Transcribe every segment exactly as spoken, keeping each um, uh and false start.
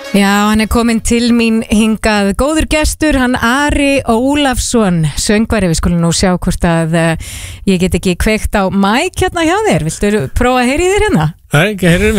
Já, hann er kominn til mín hingað góður gestur, hann Ari Ólafsson, söngvari. Við skulum nú sjá hvort að uh, ég get ekki kveikt á mæk hérna hjá þér. Viltu prófa að heyra í þér hérna? Nei, ekki heyra í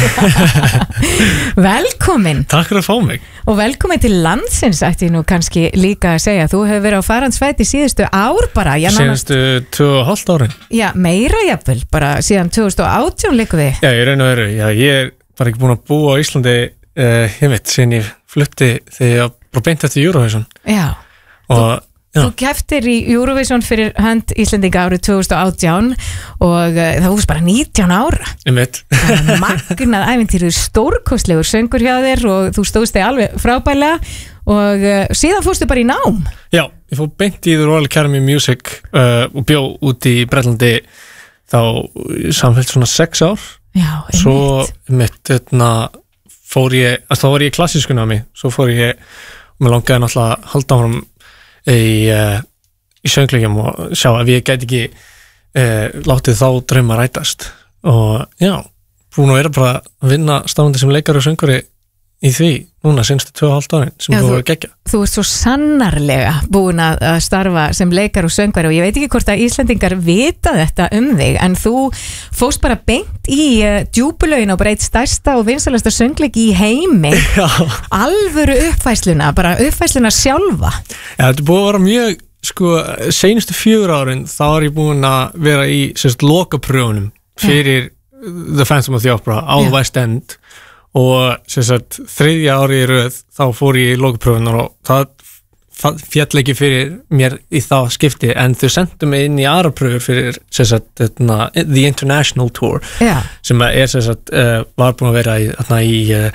mig. Velkomin. Takk fyrir að fá mig. Og velkomin til landsins, ætti ég nú kannski líka að segja. Þú hefur verið á farandsfæti síðustu ár bara. Síðustu tvö og hálft árin. Já, meira jafnvel, bara síðan tvö þúsund og átján líku við. Já, ég raun og veru. Já, ég er bara ekki búin að búa á Íslandi Uh, ég veit, síðan ég flutti þegar ég bara beint eftir Eurovision. Já, og, þú, þú kepptir í Eurovision fyrir hönd Íslendinga árið tvö þúsund og átján og uh, það húst bara nítján ára. Ég veit. Magnað ævintýru, stórkostlegur söngur hjá þér og þú stóðst þig alveg frábælega og uh, síðan fórstu bara í nám. Já, ég fór beint í The Royal Academy of Music uh, og bjó út í Bretlandi þá samfellt svona sex ár. Já, einmitt. Svo mitt, þetta fór ég, þá var ég í klassísku námi, svo fór ég og mér langaði náttúrulega að halda áfram í, uh, í söngleikjum og sjá ef ég gæti ekki uh, látið þá drauma rætast og já, búin að vera bara að vinna starfandi sem leikari og söngari í því núna senstu tvö og hálft árin sem þú voru geggja. Þú ert svo sannarlega búin að starfa sem leikari og söngvari og ég veit ekki hvort að Íslendingar vita þetta um þig en þú fóst bara beint í uh, djúpulögin og bara eitt stærsta og vinsalasta söngleiki í heimi. Já. Alvöru uppfæsluna, bara uppfæsluna sjálfa. Já, þetta er búin að vera mjög, sko, senustu fjögur árin þá er ég búin að vera í sérst lokapröfunum fyrir Já. The Phantom of the Opera á Já. West End og sagt, þriðja ári í röð þá fór ég í lokapröfunar og það fjall ekki fyrir mér í það skipti en þau sendu mig inn í aðra pröfur fyrir sagt, etna, The International Tour Já. sem er, sagt, uh, var búin að vera í, etna, í uh,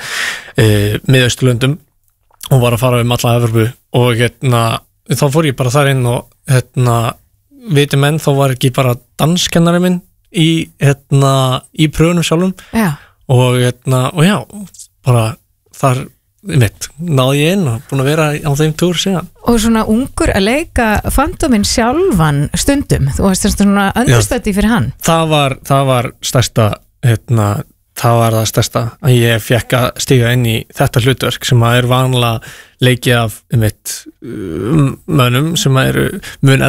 uh, Miðausturlöndum og var að fara um alla Evrópu og etna, þá fór ég bara þar inn og etna, viti menn þá var ekki bara danskennari minn í, etna, í pröfunum sjálfum Já. Og, hérna, og já, bara þar, ég veit, náði ég inn og búin að vera á þeim túr síðan. Og svona ungur að leika Fantominn sjálfan stundum, þú varst svona understudy fyrir hann. Það var, það var stærsta, hérna, það var það stærsta að ég fekk að stíga inn í þetta hlutverk sem að er vanlega leikið af, ég veit, mönnum sem að eru mun